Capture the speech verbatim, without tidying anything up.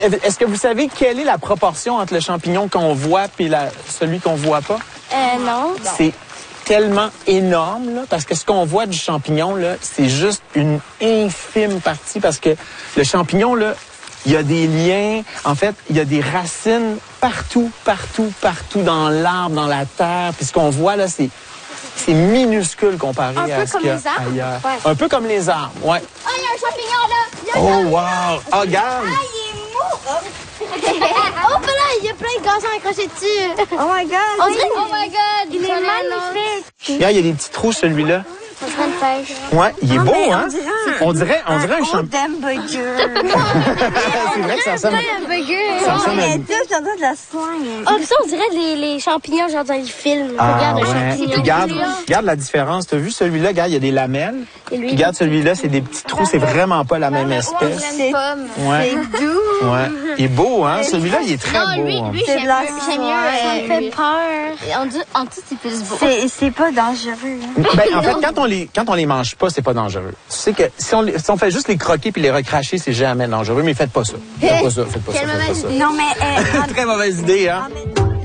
Est-ce que vous savez quelle est la proportion entre le champignon qu'on voit et la, celui qu'on voit pas? Euh, non. C'est tellement énorme, là, parce que ce qu'on voit du champignon, là, c'est juste une infime partie, parce que le champignon, là, il y a des liens, en fait, il y a des racines partout, partout, partout dans l'arbre, dans la terre, puis ce qu'on voit, là, c'est... C'est minuscule comparé Un à peu ce comme qu'il y a les arbres? ailleurs. Ouais. Un peu comme les arbres, ouais. Oh, il y a un champignon là! Il y a un Oh, champignon. wow! Oh, regarde! Ah, il est mou! Oh, ben là, il y a plein de gazons accrochés dessus. Oh my God! On dirait... Oh my God! Il est magnifique! Regarde, il y a des petits trous, celui-là. On dirait une pêche. Ouais, il est Non, beau, mais hein? On dirait, on dirait un champignon. hamburger! C'est vrai que ça ressemble... Un burger. Ça ressemble à... Mais tout, j'en de la slime. Oh, puis ça, on dirait les, les champignons, genre dans les films. Ah, Regarde un ouais. champignon. Regarde, regarde la différence. T'as vu celui-là? Regarde, il y a des lamelles. Et lui, Regarde celui-là, c'est des petits trous. C'est vraiment pas la même espèce. C'est Ouais. c'est doux! Ouais. Il est beau, hein? Celui-là, il est très non, beau. lui, hein. lui C'est j'aime de la mieux. J'aime mieux. soie. Ça me fait peur. En, dessous- en dessous, c'est plus beau. C'est c'est pas dangereux. Hein? Ben, en fait, quand on les, quand on les mange pas, c'est pas dangereux. Tu sais que si on, les- si on fait juste les croquer puis les recracher, c'est jamais dangereux. Mais faites pas ça. Faites pas ça. Faites pas ça. Quelle Faites pas mauvaise ça. idée. Non, mais... euh, Très mauvaise idée, hein? en- en-